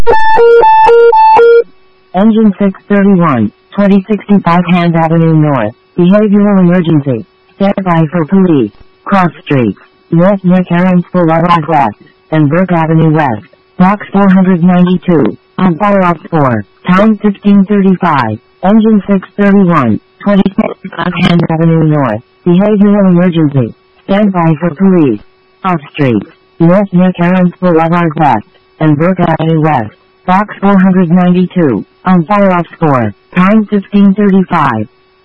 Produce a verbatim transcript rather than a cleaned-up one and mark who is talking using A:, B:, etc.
A: Engine six thirty-one, twenty sixty-five Hand Avenue North. Behavioral emergency. Stand by for police. Cross streets. North near Karens Boulevard West and Burke Avenue West. Box four ninety-two. On follow-up four. Time fifteen thirty-five. Engine six thirty-one, twenty sixty-five Hand Avenue North. Behavioral emergency. Stand by for police. Off streets. North near Karens Boulevard West and Burke Avenue West. Box four ninety-two. On follow-up four. Time fifteen thirty-five.